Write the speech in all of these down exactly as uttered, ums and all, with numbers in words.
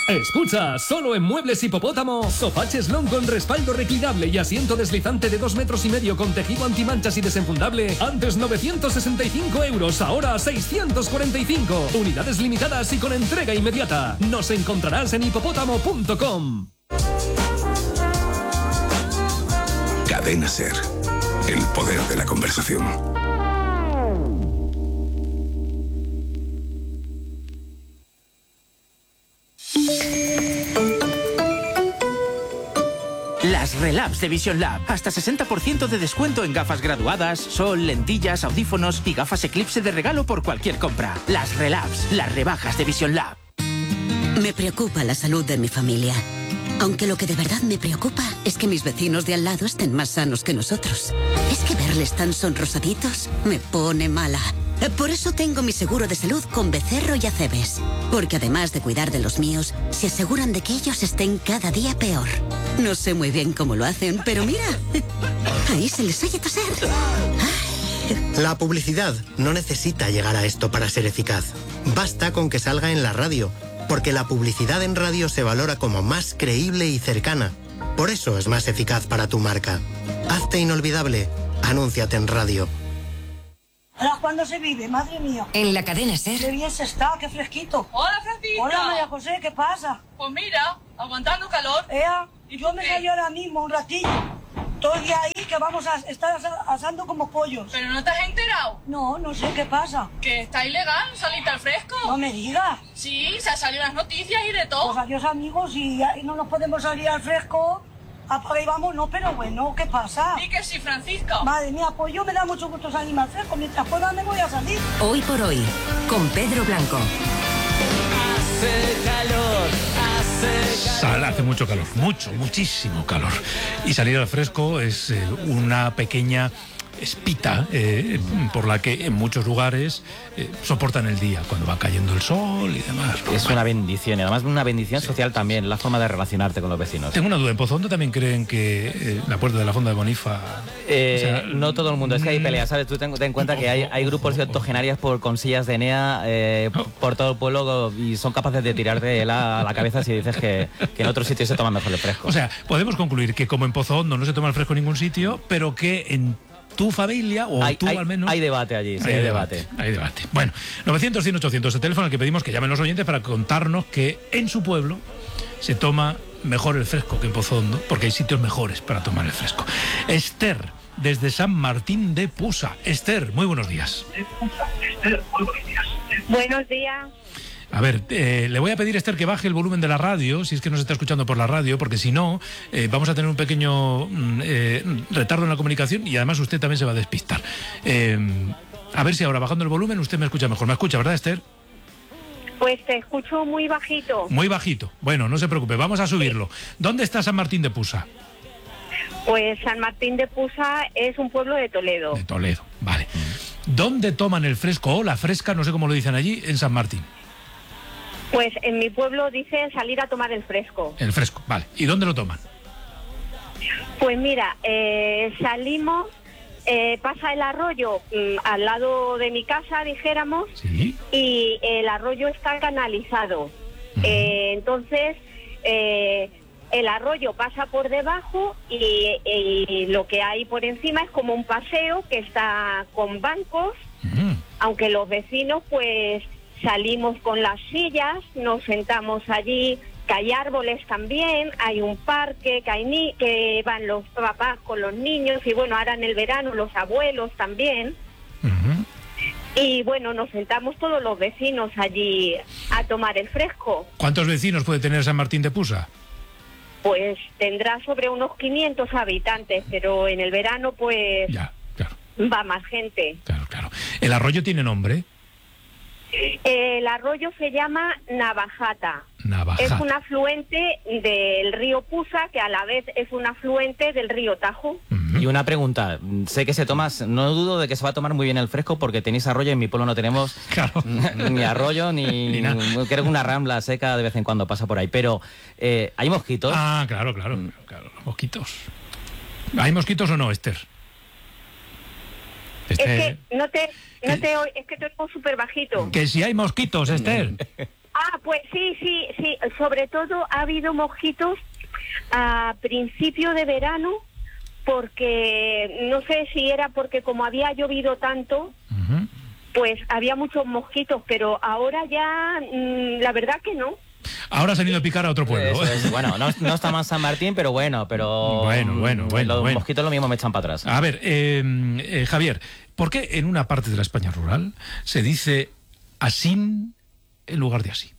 Escucha, solo en Muebles Hipopótamo, sofá cheslón con respaldo reclinable y asiento deslizante de dos metros y medio con tejido antimanchas y desenfundable. Antes novecientos sesenta y cinco euros, ahora seiscientos cuarenta y cinco. Unidades limitadas y con entrega inmediata. Nos encontrarás en hipopótamo punto com. Cadena Ser. El poder de la conversación. Las Relabs de Vision Lab. Hasta sesenta por ciento de descuento en gafas graduadas, sol, lentillas, audífonos y gafas Eclipse de regalo por cualquier compra. Las Relabs, las rebajas de Vision Lab. Me preocupa la salud de mi familia. Aunque lo que de verdad me preocupa es que mis vecinos de al lado estén más sanos que nosotros. Es que verles tan sonrosaditos me pone mala. Por eso tengo mi seguro de salud con Becerro y Acebes. Porque además de cuidar de los míos, se aseguran de que ellos estén cada día peor. No sé muy bien cómo lo hacen, pero mira, ahí se les oye toser. La publicidad no necesita llegar a esto para ser eficaz. Basta con que salga en la radio, porque la publicidad en radio se valora como más creíble y cercana. Por eso es más eficaz para tu marca. Hazte inolvidable. Anúnciate en radio. Hola, ¿cuándo se vive? Madre mía. En la cadena Ser. Qué bien se está, qué fresquito. Hola, Francisca. Hola, María José, ¿qué pasa? Pues mira, aguantando calor. Ea, ¿Y yo me qué? salí ahora mismo un ratillo. Estoy ahí que vamos a estar asa- asando como pollos. ¿Pero no te has enterado? No, no sé qué pasa. Que está ilegal salirte al fresco. No me digas. Sí, se han salido las noticias y de todo. Pues adiós, amigos, y ya- y no nos podemos salir al fresco. Apaga y vamos, no, pero bueno, ¿qué pasa? Di que sí, Francisca. Madre mía, pues yo me da mucho gusto salirme al fresco. Mientras pueda me voy a salir. Hoy por hoy, con Pedro Blanco. Hace calor, hace calor. Sal, hace mucho calor, mucho, muchísimo calor. Y salir al fresco es eh, una pequeña espita eh, por la que en muchos lugares eh, soportan el día cuando va cayendo el sol y demás. Es una bendición, y además una bendición Sí. social también, la forma de relacionarte con los vecinos. Tengo una duda, ¿en Pozondo también creen que eh, la puerta de la Fonda de Bonifa... Eh, o sea, no todo el mundo, es que hay peleas, ¿sabes? Tú ten, ten en cuenta que hay, hay grupos de octogenarias por, con sillas de Enea eh, por todo el pueblo y son capaces de tirarte la, a la cabeza si dices que, que en otros sitios se toma mejor el fresco. O sea, podemos concluir que como en Pozondo no se toma el fresco en ningún sitio, pero que en tu familia, o hay, tú hay, al menos... hay debate allí, sí, hay, hay debate. debate. Hay debate. Bueno, novecientos, cien, ochocientos, el teléfono al que pedimos que llamen los oyentes para contarnos que en su pueblo se toma mejor el fresco que en Pozondo, porque hay sitios mejores para tomar el fresco. Esther, desde San Martín de Pusa. Esther, muy buenos días. Esther, muy buenos días. Buenos días. A ver, eh, le voy a pedir a Esther que baje el volumen de la radio, si es que nos está escuchando por la radio, porque si no, eh, vamos a tener un pequeño eh, retardo en la comunicación y además usted también se va a despistar. Eh, a ver si ahora, bajando el volumen, usted me escucha mejor. ¿Me escucha, verdad, Esther? Pues te escucho muy bajito. Muy bajito. Bueno, no se preocupe, vamos a subirlo. ¿Dónde está San Martín de Pusa? Pues San Martín de Pusa es un pueblo de Toledo. De Toledo, vale. ¿Dónde toman el fresco o la fresca, no sé cómo lo dicen allí, en San Martín? Pues en mi pueblo dicen salir a tomar el fresco. El fresco, vale. ¿Y dónde lo toman? Pues mira, eh, salimos, eh, pasa el arroyo mm, al lado de mi casa, dijéramos, ¿Sí? y el arroyo está canalizado. Uh-huh. Eh, entonces, eh, el arroyo pasa por debajo y, y lo que hay por encima es como un paseo que está con bancos, uh-huh. aunque los vecinos pues salimos con las sillas, nos sentamos allí, que hay árboles también, hay un parque, que, hay ni que van los papás con los niños y bueno, ahora en el verano los abuelos también. Uh-huh. Y bueno, nos sentamos todos los vecinos allí a tomar el fresco. ¿Cuántos vecinos puede tener San Martín de Pusa? Pues tendrá sobre unos quinientos habitantes, pero en el verano pues ya, claro. va más gente. Claro, claro. ¿El arroyo tiene nombre? El arroyo se llama Navajata. Navajata. Es un afluente del río Pusa, que a la vez es un afluente del río Tajo. Uh-huh. Y una pregunta, sé que se toma, no dudo de que se va a tomar muy bien el fresco porque tenéis arroyo, en mi pueblo no tenemos claro. ni arroyo ni, ni creo que una rambla seca de vez en cuando pasa por ahí, pero eh, ¿hay mosquitos? Ah, claro, claro, claro, mosquitos. ¿Hay mosquitos o no, Esther? Este... Es que no te, no te es que te oigo súper bajito. Que si hay mosquitos, Esther. Ah, pues sí, sí, sí. Sobre todo ha habido mosquitos a principio de verano, porque no sé si era porque como había llovido tanto, uh-huh. pues había muchos mosquitos, pero ahora ya mmm, la verdad que no. Ahora se han ido a picar a otro pueblo. Es, bueno, no, no está más San Martín, pero bueno, pero bueno, bueno, bueno, los bueno. mosquitos lo mismo me echan para atrás. A ver, eh, eh, Javier, ¿por qué en una parte de la España rural se dice asín en lugar de así?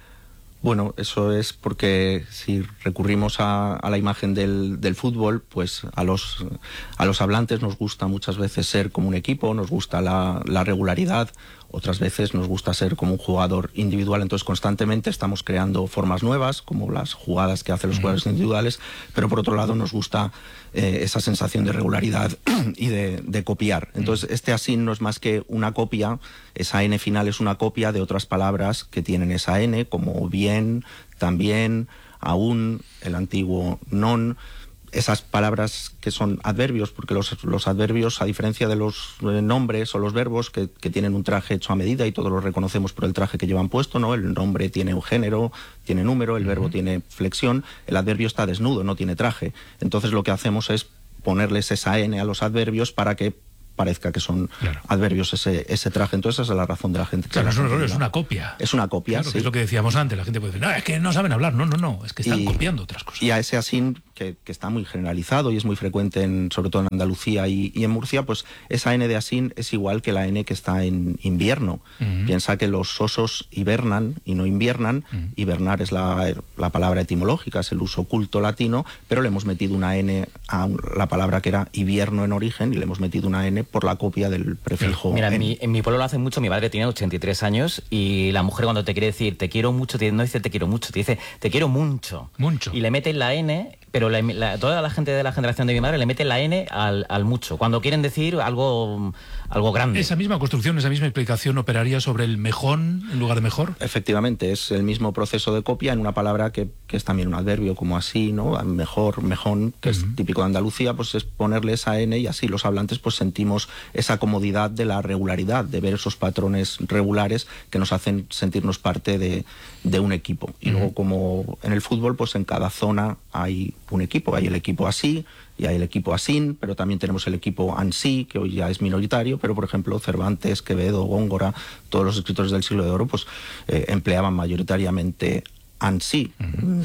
Bueno, eso es porque si recurrimos a, a la imagen del, del fútbol, pues a los, a los hablantes nos gusta muchas veces ser como un equipo, nos gusta la, la regularidad, otras veces nos gusta ser como un jugador individual, entonces constantemente estamos creando formas nuevas, como las jugadas que hacen los jugadores individuales, pero por otro lado nos gusta eh, esa sensación de regularidad y de, de copiar. Entonces este asín no es más que una copia, esa N final es una copia de otras palabras que tienen esa N, como bien, también, aún, el antiguo non. Esas palabras que son adverbios, porque los, los adverbios, a diferencia de los eh, nombres o los verbos que, que tienen un traje hecho a medida y todos los reconocemos por el traje que llevan puesto, ¿no? El nombre tiene un género, tiene número, el verbo uh-huh. tiene flexión, el adverbio está desnudo, no tiene traje. Entonces lo que hacemos es ponerles esa N a los adverbios para que parezca que son claro. adverbios ese, ese traje. Entonces esa es la razón de la gente. Que claro, es, un, es una copia. Es una copia, claro, sí. que es lo que decíamos antes. La gente puede decir, no, es que no saben hablar. No, no, no, es que están y, copiando otras cosas. Y a ese asín, que, que está muy generalizado y es muy frecuente, en, sobre todo en Andalucía y, y en Murcia, pues esa N de asín es igual que la N que está en invierno. Uh-huh. Piensa que los osos hibernan y no inviernan. Uh-huh. Hibernar es la, la palabra etimológica, es el uso culto latino, pero le hemos metido una N a la palabra que era invierno en origen y le hemos metido una N por la copia del prefijo. Mira, en, en... mi, en mi pueblo lo hace mucho, mi madre tiene ochenta y tres años y la mujer cuando te quiere decir te quiero mucho, te, no dice te quiero mucho, te dice te quiero mucho. Mucho. Y le meten la N, pero la, la, toda la gente de la generación de mi madre le mete la N al, al mucho, cuando quieren decir algo, algo grande. ¿Esa misma construcción, esa misma explicación operaría sobre el mejón en lugar de mejor? Efectivamente, es el mismo proceso de copia en una palabra que, que es también un adverbio, como así, ¿no? Mejor, mejón, que uh-huh. es típico de Andalucía, pues es ponerle esa N y así los hablantes pues sentimos esa comodidad de la regularidad, de ver esos patrones regulares que nos hacen sentirnos parte de, de un equipo. Y uh-huh. luego, como en el fútbol, pues en cada zona hay un equipo. Hay el equipo así y hay el equipo asín, pero también tenemos el equipo ansí, que hoy ya es minoritario, pero por ejemplo Cervantes, Quevedo, Góngora, todos los escritores del siglo de oro, pues eh, empleaban mayoritariamente ansí. Uh-huh.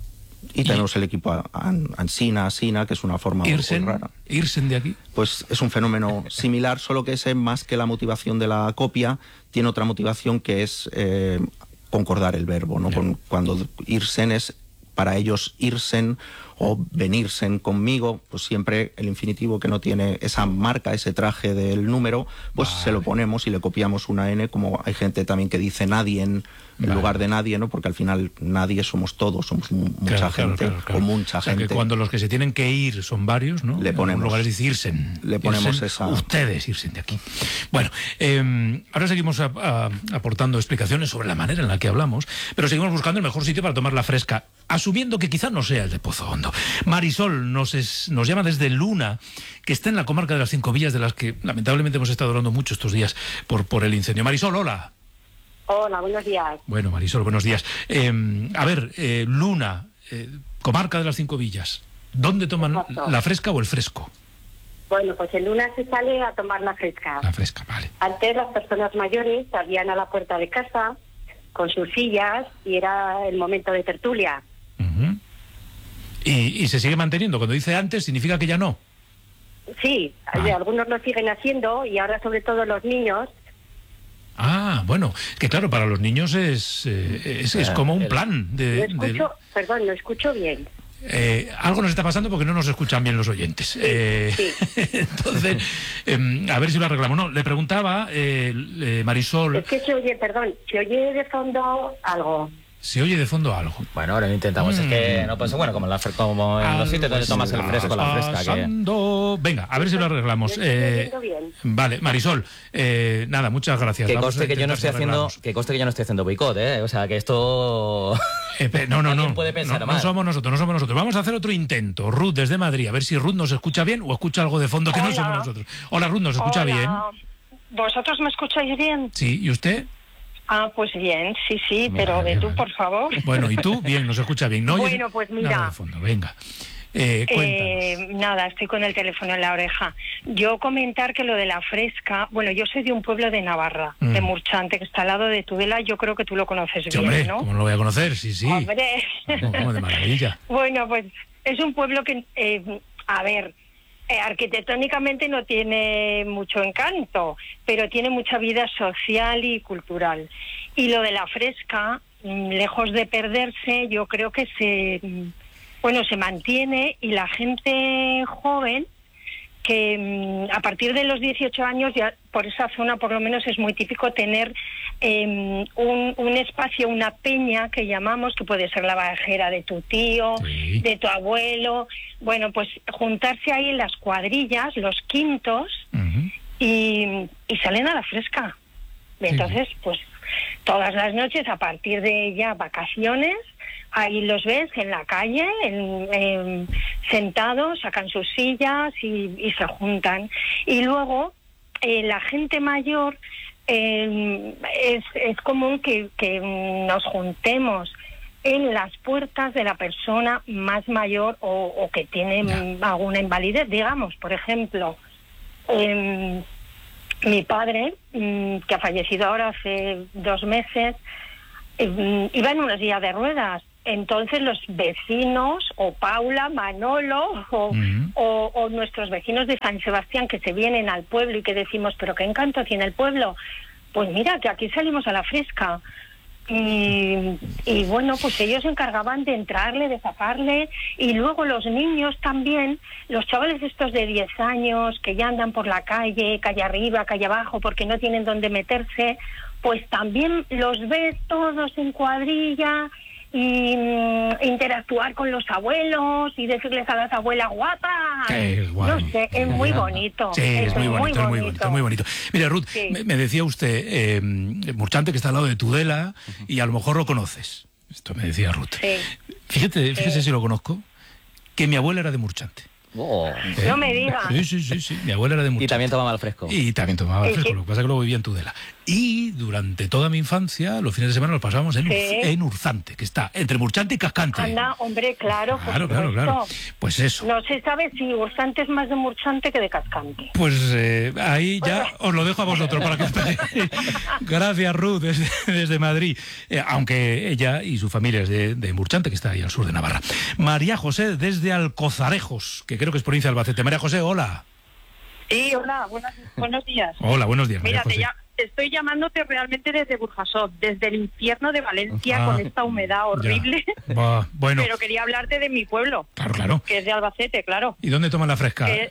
Y tenemos el equipo an, ansina, asina, que es una forma Irsen, muy rara. ¿Irsen de aquí? Pues es un fenómeno similar, solo que ese, más que la motivación de la copia, tiene otra motivación que es eh, concordar el verbo, ¿no? Con, cuando irsen es para ellos irsen o venirsen conmigo, pues siempre el infinitivo que no tiene esa marca, ese traje del número, pues vale. se lo ponemos y le copiamos una N, como hay gente también que dice nadie en vale. lugar de nadie, ¿no? Porque al final nadie somos todos, somos mucha claro, gente, claro, claro, claro. o mucha o sea, gente. Que cuando los que se tienen que ir son varios, ¿no? Le ponemos, en lugares dice irsen. Le ponemos irsen, esa... Ustedes irsen de aquí. Bueno, eh, ahora seguimos a, a, aportando explicaciones sobre la manera en la que hablamos, pero seguimos buscando el mejor sitio para tomar la fresca, asumiendo que quizá no sea el de Pozo Hondo. Marisol nos, es, nos llama desde Luna, que está en la comarca de las Cinco Villas, de las que lamentablemente hemos estado hablando mucho estos días por, por el incendio. Marisol, hola. Hola, buenos días. Bueno, Marisol, buenos días. Eh, a ver, eh, Luna, eh, comarca de las Cinco Villas, ¿dónde toman Exacto. la fresca o el fresco? Bueno, pues en Luna se sale a tomar la fresca. La fresca, vale. Antes las personas mayores salían a la puerta de casa con sus sillas y era el momento de tertulia. Uh-huh. ¿Y, ¿Y se sigue manteniendo? Cuando dice antes, ¿significa que ya no? Sí, ah. algunos lo siguen haciendo y ahora sobre todo los niños. Ah, bueno, que claro, para los niños es, eh, es, es como un plan de... No escucho, de... perdón, no escucho bien. Eh, algo nos está pasando porque no nos escuchan bien los oyentes. Sí, eh, sí. Entonces, eh, a ver si lo arreglamos. No, le preguntaba eh, eh, Marisol... Es que se oye, perdón, se oye de fondo algo. Se oye de fondo algo. Bueno, ahora lo intentamos. Mm. Es que no pasa bueno, como en, la, como en los sitios donde tomas el fresco, la fresca. Que... Venga, a ver si lo arreglamos. Eh, vale, Marisol, eh, nada, muchas gracias. Que conste que yo no estoy haciendo, que conste que yo no estoy haciendo boicot, ¿eh? O sea, que esto... Eh, pe, no, no, no. Puede pensar no, mal. no somos nosotros, no somos nosotros. Vamos a hacer otro intento. Ruth, desde Madrid, a ver si Ruth nos escucha bien o escucha algo de fondo que Hola. no somos nosotros. Hola, Ruth, ¿nos escucha Hola. bien? ¿Vosotros me escucháis bien? Sí, ¿y usted? Ah, pues bien, sí, sí, Vale, pero ve tú, vale. por favor. Bueno, ¿y tú? Bien, nos escucha bien. No oyes Bueno, pues nada mira. de fondo, venga. Eh, cuéntanos. Eh, nada, estoy con el teléfono en la oreja. Yo comentar que lo de la Fresca, bueno, yo soy de un pueblo de Navarra, Mm. de Murchante, que está al lado de Tudela, yo creo que tú lo conoces Sí, bien, hombre, ¿no? ¿cómo no lo voy a conocer? Sí, sí. Hombre. Vamos, vamos, de maravilla. Bueno, pues es un pueblo que, eh, a ver, eh, arquitectónicamente no tiene mucho encanto, pero tiene mucha vida social y cultural. Y lo de la Fresca, mm, lejos de perderse, yo creo que se, mm, bueno, se mantiene, y la gente joven que mm, a partir de los dieciocho años, ya por esa zona por lo menos es muy típico tener eh, un, un espacio, una peña que llamamos, que puede ser la bajera de tu tío, Sí. de tu abuelo, bueno, pues juntarse ahí en las cuadrillas, los quintos, y, y salen a la Fresca. Entonces, pues todas las noches, a partir de ya vacaciones, ahí los ves en la calle, en, en- sentados, sacan sus sillas y, y se juntan. Y luego, eh, la gente mayor, eh, es, es común que, que nos juntemos en las puertas de la persona más mayor o, o que tiene mm, alguna invalidez. Digamos, por ejemplo, em, mi padre, mm, que ha fallecido ahora hace dos meses, eh, iba en una silla de ruedas. Entonces los vecinos, o Paula, Manolo, o, o, o nuestros vecinos de San Sebastián, que se vienen al pueblo y que decimos, pero qué encanto tiene el pueblo, pues mira, que aquí salimos a la Fresca. Y, y bueno, pues ellos se encargaban de entrarle, de zaparle, y luego los niños también, los chavales estos de diez años que ya andan por la calle, calle arriba, calle abajo, porque no tienen dónde meterse, pues también los ves todos en cuadrilla, y mm, interactuar con los abuelos y decirles a las abuelas guapas. Qué guay. No sé, es muy bonito. Sí, es Eso muy bonito, es muy bonito, es muy bonito. Mira, Ruth, Sí. me, me decía usted, eh, Murchante, que está al lado de Tudela, y a lo mejor lo conoces. Esto me decía Ruth. Sí. Fíjate, fíjese si lo conozco, que mi abuela era de Murchante. ¿Eh? No me digas. Sí, sí, sí, sí, mi abuela era de Murchante. Y también tomaba al fresco. Y también tomaba Sí, fresco, sí. lo que pasa es que luego vivía en Tudela. Y durante toda mi infancia, los fines de semana los pasábamos en, Sí. Ur- en Urzante, que está entre Murchante y Cascante. Anda, hombre, claro, por Claro, claro, supuesto. claro. Pues eso. No se sabe si Urzante es más de Murchante que de Cascante. Pues eh, ahí ya os lo dejo a vosotros para que os peguéis. Gracias, Ruth, desde, desde Madrid. Eh, aunque ella y su familia es de, de Murchante, que está ahí al sur de Navarra. María José, desde Alcozarejos, que creo que es provincia de Albacete. María José, hola. Sí, hola, buenos, buenos días. Hola, buenos días, María Mira, te, José. ya- estoy llamándote realmente desde Burjasot, desde el infierno de Valencia, Ah, con esta humedad horrible. Va, bueno, Pero quería hablarte de mi pueblo, claro, claro. que es de Albacete, claro. ¿Y dónde toman la fresca? Que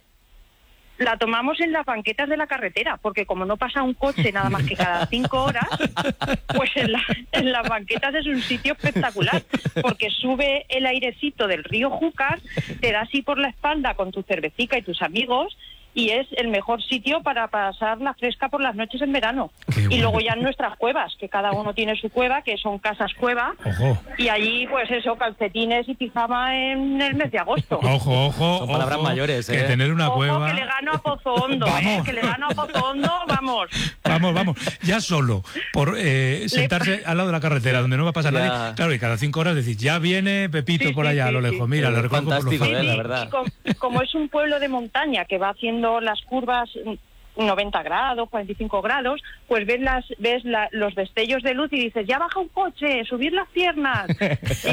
la tomamos en las banquetas de la carretera, porque como no pasa un coche nada más que cada cinco horas, pues en, la- en las banquetas es un sitio espectacular, porque sube el airecito del río Júcar, te da así por la espalda con tu cervecica y tus amigos, y es el mejor sitio para pasar la fresca por las noches en verano. Y luego ya en nuestras cuevas, que cada uno tiene su cueva, que son casas cueva, Ojo, y allí pues eso, calcetines y pijama en el mes de agosto. ojo, ojo. Son palabras ojo, mayores, Que ¿eh? tener una Ojo, cueva... que le gano a Pozo Hondo, ¿eh? Que le gano a Pozo Hondo, vamos. Vamos, vamos, ya solo por eh, sentarse al lado de la carretera donde no va a pasar Ya. nadie. Claro, y cada cinco horas decís, ya viene Pepito Sí, por sí, allá sí, a lo sí. lejos. Mira, le reconozco por los Fantástico, ojos. ¿eh? La Y verdad. com- como es un pueblo de montaña que va haciendo las curvas mm, noventa grados, cuarenta y cinco grados, pues ves las ves la- los destellos de luz y dices, ya baja un coche, subir las piernas. Y,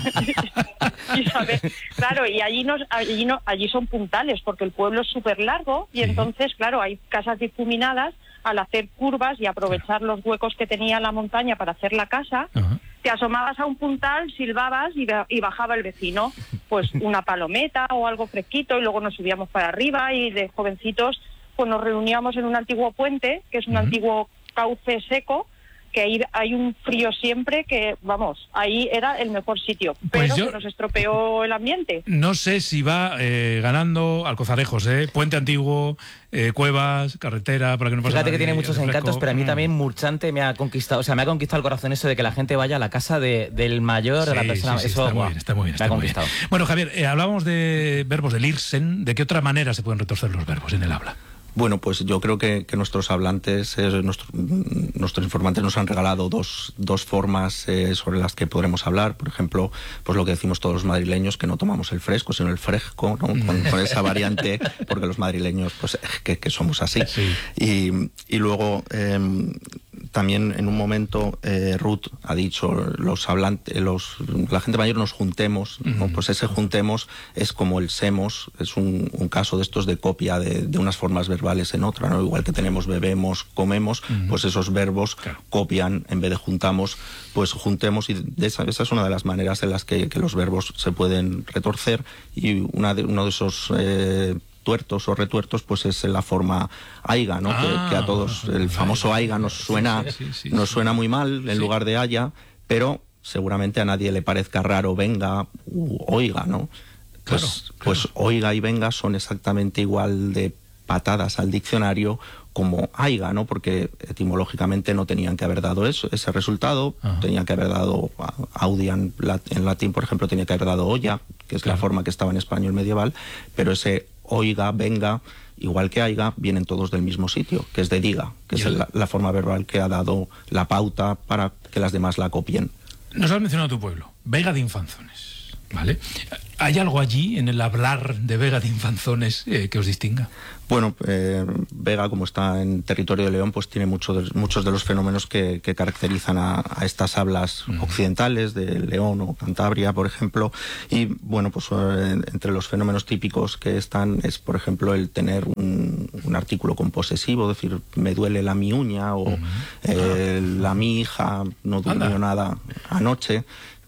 cua- y sabes, claro, y allí nos, allí no, allí son puntales porque el pueblo es súper largo y entonces, claro, hay casas difuminadas. Al hacer curvas y aprovechar los huecos que tenía la montaña para hacer la casa, te asomabas a un puntal, silbabas y, ba- y bajaba el vecino, pues una palometa o algo fresquito, y luego nos subíamos para arriba y de jovencitos pues nos reuníamos en un antiguo puente, que es un antiguo cauce seco, que ahí hay un frío siempre que, vamos, ahí era el mejor sitio, Pues pero yo- se nos estropeó el ambiente. No sé si va eh, ganando Alcozarejos, ¿eh? Puente antiguo, eh, cuevas, carretera, para que no pase Fíjate que nadie, tiene muchos refresco. encantos, pero a mí Mm. también Murchante me ha conquistado, o sea, me ha conquistado el corazón eso de que la gente vaya a la casa de, del mayor, de la Sí, persona. sí, sí, eso está muy buah, bien, está muy bien, me está ha muy bien. conquistado. Bueno, Javier, eh, hablábamos de verbos del Irsen. ¿De qué otra manera se pueden retorcer los verbos en el habla? Bueno, pues yo creo que, que nuestros hablantes, eh, nuestro, nuestros informantes nos han regalado dos, dos formas eh, sobre las que podremos hablar. Por ejemplo, pues lo que decimos todos los madrileños, que no tomamos el fresco, sino el fresco, ¿no? con, con esa variante, porque los madrileños, pues que, que somos así. Sí. Y, y luego, eh, también en un momento, eh, Ruth ha dicho, los hablantes, los, la gente mayor nos juntemos, ¿no? Pues ese juntemos es como el semos, es un, un caso de estos de copia de, de unas formas verbales en otra, ¿no? Igual que tenemos bebemos, comemos, uh-huh. pues esos verbos claro. copian, en vez de juntamos, pues juntemos, y de esa, esa es una de las maneras en las que, que los verbos se pueden retorcer, y una de, uno de esos eh, tuertos o retuertos pues es la forma aiga, ¿no? Ah, que, que a todos el famoso aiga nos suena, sí, sí, sí, nos sí. suena muy mal en sí. lugar de haya, pero seguramente a nadie le parezca raro venga u oiga, ¿no? Pues, claro, claro. pues oiga y venga son exactamente igual de patadas al diccionario como aiga, ¿no? Porque etimológicamente no tenían que haber dado eso, ese resultado, Ajá. tenían que haber dado audia en, en latín, por ejemplo, tenía que haber dado olla, que es claro. la forma que estaba en español medieval, pero ese oiga, venga, igual que aiga, vienen todos del mismo sitio, que es de diga, que es la, la forma verbal que ha dado la pauta para que las demás la copien. Nos has mencionado tu pueblo, Vega de Infanzones, ¿vale? ¿Hay algo allí en el hablar de Vega de Infanzones eh, que os distinga? Bueno, eh, Vega, como está en territorio de León, pues tiene mucho de, muchos de los fenómenos que, que caracterizan a, a estas hablas uh-huh. occidentales de León o Cantabria, por ejemplo. Y bueno, pues eh, entre los fenómenos típicos que están es, por ejemplo, el tener un, un artículo composesivo, es decir, me duele la mi uña o uh-huh. eh, uh-huh. la mi hija no durmió nada anoche.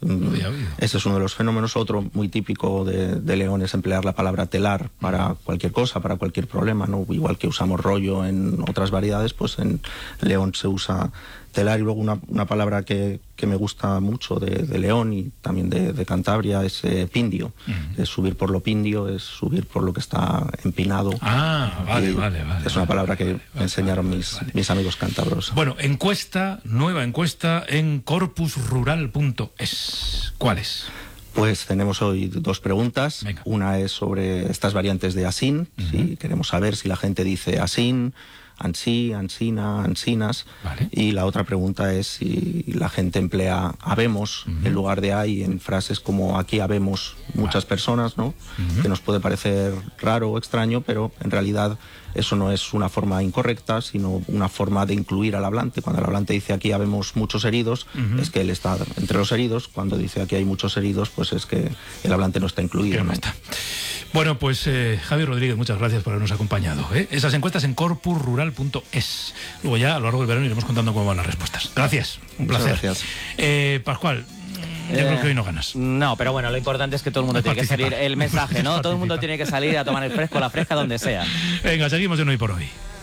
Ese es uno de los fenómenos. Otro muy típico de, de León es emplear la palabra telar para cualquier cosa, para cualquier problema, ¿no? Igual que usamos rollo en otras variedades, pues en León se usa telar. Y luego una, una palabra que, que me gusta mucho de, de León y también de, de Cantabria es eh, pindio. Uh-huh. Es subir por lo pindio, es subir por lo que está empinado. Ah, vale, vale, vale. Es una palabra que vale, me enseñaron vale, mis, vale. mis amigos cántabros. Bueno, encuesta, nueva encuesta en corpus rural punto es. ¿Cuál es? Pues tenemos hoy dos preguntas. Venga. Una es sobre estas variantes de asín. Uh-huh. Si queremos saber si la gente dice asín, ansí, ansina, ansinas. Vale. Y la otra pregunta es si la gente emplea habemos uh-huh. en lugar de hay en frases como aquí habemos muchas vale. personas, ¿no? Uh-huh. Que nos puede parecer raro o extraño, pero en realidad eso no es una forma incorrecta, sino una forma de incluir al hablante. Cuando el hablante dice aquí habemos muchos heridos, uh-huh. es que él está entre los heridos. Cuando dice aquí hay muchos heridos, pues es que el hablante no está incluido. No está. Bueno, pues eh, Javier Rodríguez, muchas gracias por habernos acompañado. ¿eh? Esas encuestas en corpus rural punto es. Luego ya a lo largo del verano iremos contando cómo van las respuestas. Gracias, un placer. Muchas gracias. Eh, Pascual, yo eh, creo que hoy no ganas. No, pero bueno, lo importante es que todo el mundo tiene que salir, el mensaje, ¿no? Todo el mundo tiene que salir a tomar el fresco, la fresca, donde sea. Venga, seguimos en Hoy por Hoy.